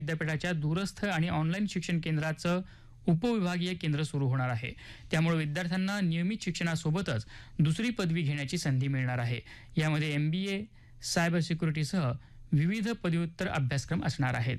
विद्यापीठाच्या दूरस्थ आणि ऑनलाईन शिक्षण केंद्राचं उपविभागीय केंद्र सुरू होणार आहे। त्यामुळे विद्यार्थ्यांना नियमित शिक्षणासोबतच दुसरी पदवी घेण्याची संधी मिळणार आहे। यामध्ये MBA, सायबर सिक्युरिटीसह विविध पदव्युत्तर अभ्यासक्रम असणार आहेत।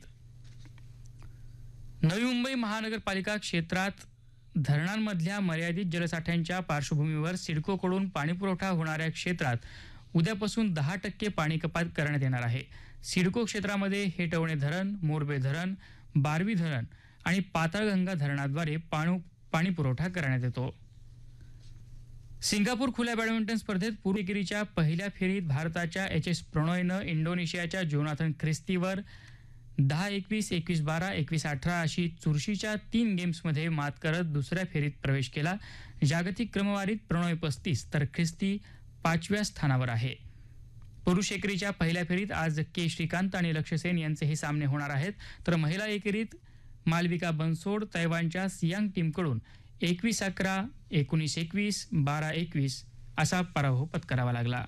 नवी मुंबई महानगरपालिका क्षेत्रात धरणांमधल्या मर्यादित जलसाठ्यांच्या पार्श्वभूमीवर सिडकोकडून पाणीपुरवठा होणाऱ्या क्षेत्रात उद्यापासून 10% पाणी कपात करण्यात येणार आहे। सिडको क्षेत्रामध्ये हेटवणे धरण, मोरबे धरण, बारवी धरण आणि पाताळगंगा धरणाद्वारे पाणी पुरवठा करण्यात येतो। सिंगापूर खुल्या बॅडमिंटन स्पर्धेत पूर्व एकेरीच्या पहिल्या फेरीत भारताच्या HS प्रणॉयनं इंडोनेशियाच्या जोनाथन ख्रिस्तीवर 10-21, 21-12, 21-18 अशी चुरशीच्या 3 गेम्समध्ये मात करत दुसऱ्या फेरीत प्रवेश केला। जागतिक क्रमवारीत प्रणॉय 35 तर ख्रिस्ती 5व्या स्थानावर आहे। पुरुष एकेरीच्या पहिल्या फेरीत आज के श्रीकांत आणि लक्ष्य सेन यांचे हे सामने होणार आहेत, तर महिला एकेरीत मालविका बनसोड तैवानच्या सियांग टीमकडून 21-11, 19-21, 12-21 असा पराभव पत्करावा लागला।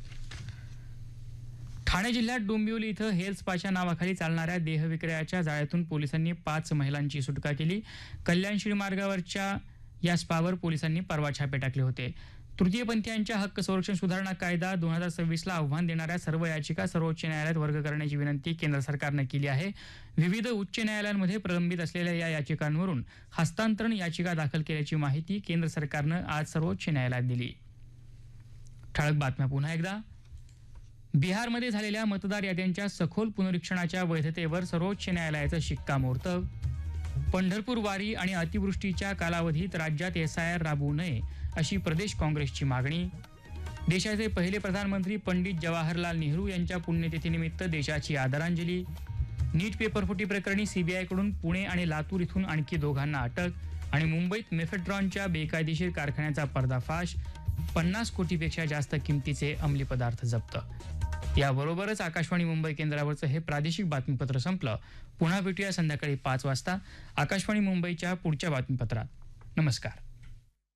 ठाणे जिल्ह्यात डोंबिवली इथं हेल्थ स्पाच्या नावाखाली चालणाऱ्या देहविक्रयाच्या जाळ्यातून पोलिसांनी 5 महिलांची सुटका केली। कल्याण मार्गावरच्या या स्पावर पोलिसांनी परवा छापे टाकले होते। तृतीयपंथीयांच्या हक्क संरक्षण सुधारणा कायदा 2026ला आव्हान देणाऱ्या सर्व याचिका सर्वोच्च न्यायालयात वर्ग करण्याची विनंती केंद्र सरकारनं केली आहे। विविध उच्च न्यायालयांमध्ये प्रलंबित असलेल्या या याचिकांवरून हस्तांतरण याचिका दाखल केल्याची माहिती केंद्र सरकारनं आज सर्वोच्च न्यायालयात दिली। ठळक बातम्या पुन्हा एकदा। बिहारमध्ये झालेल्या मतदार याद्यांच्या सखोल पुनरीक्षणाच्या वैधतेवर सर्वोच्च न्यायालयाचं शिक्कामोर्तब। पंढरपूर वारी आणि अतिवृष्टीच्या कालावधीत राज्यात SIR राबवू नये अशी प्रदेश काँग्रेसची मागणी। देशाचे पहिले प्रधानमंत्री पंडित जवाहरलाल नेहरू यांच्या पुण्यतिथीनिमित्त देशाची आदरांजली। नीट पेपरफुटी प्रकरणी CBIकडून पुणे आणि लातूर इथून आणखी 2घांना अटक आणि मुंबईत मेफेड्रॉनच्या बेकायदेशीर कारखान्याचा पर्दाफाश। 50 कोटीपेक्षा जास्त किमतीचे अंमली पदार्थ जप्त। याबरोबरच आकाशवाणी मुंबई केंद्रावरचं हे प्रादेशिक बातमीपत्र संपलं। पुन्हा भेटूया संध्याकाळी 5 वाजता आकाशवाणी मुंबईच्या पुढच्या बातमीपत्रात। नमस्कार।